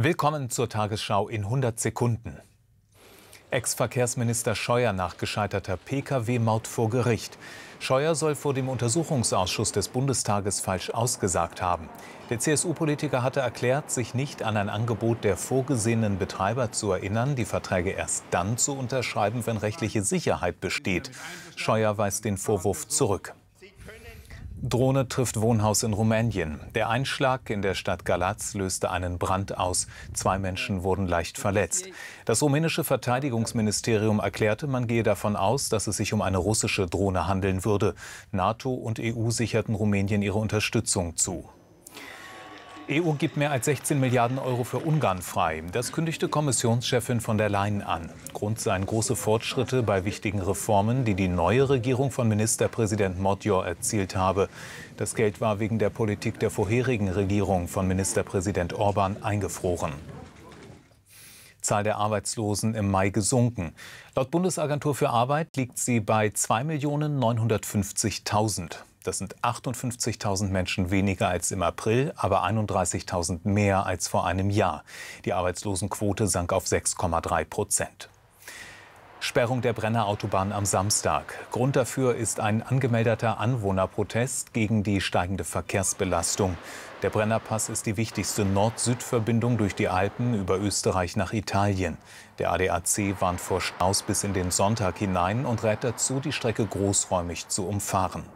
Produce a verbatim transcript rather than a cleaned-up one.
Willkommen zur Tagesschau in hundert Sekunden. Ex-Verkehrsminister Scheuer nach gescheiterter P K W-Maut vor Gericht. Scheuer soll vor dem Untersuchungsausschuss des Bundestages falsch ausgesagt haben. Der C S U-Politiker hatte erklärt, sich nicht an ein Angebot der vorgesehenen Betreiber zu erinnern, die Verträge erst dann zu unterschreiben, wenn rechtliche Sicherheit besteht. Scheuer weist den Vorwurf zurück. Drohne trifft Wohnhaus in Rumänien. Der Einschlag in der Stadt Galați löste einen Brand aus. Zwei Menschen wurden leicht verletzt. Das rumänische Verteidigungsministerium erklärte, man gehe davon aus, dass es sich um eine russische Drohne handeln würde. NATO und E U sicherten Rumänien ihre Unterstützung zu. E U gibt mehr als sechzehn Milliarden Euro für Ungarn frei. Das kündigte Kommissionschefin von der Leyen an. Grund seien große Fortschritte bei wichtigen Reformen, die die neue Regierung von Ministerpräsident Magyar erzielt habe. Das Geld war wegen der Politik der vorherigen Regierung von Ministerpräsident Orbán eingefroren. Zahl der Arbeitslosen im Mai gesunken. Laut Bundesagentur für Arbeit liegt sie bei zwei Millionen neunhundertfünfzigtausend. Das sind achtundfünfzigtausend Menschen weniger als im April, aber einunddreißigtausend mehr als vor einem Jahr. Die Arbeitslosenquote sank auf sechs Komma drei Prozent. Sperrung der Brenner Autobahn am Samstag. Grund dafür ist ein angemeldeter Anwohnerprotest gegen die steigende Verkehrsbelastung. Der Brennerpass ist die wichtigste Nord-Süd-Verbindung durch die Alpen über Österreich nach Italien. Der A D A C warnt vor Staus bis in den Sonntag hinein und rät dazu, die Strecke großräumig zu umfahren.